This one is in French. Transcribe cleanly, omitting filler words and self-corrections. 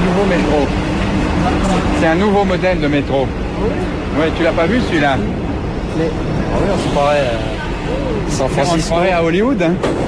nouveau métro. C'est un nouveau modèle de métro. Ouais, tu l'as pas vu celui-là? Mais... Ah oui, on se croirait San On se Francisco. croirait à Hollywood, hein.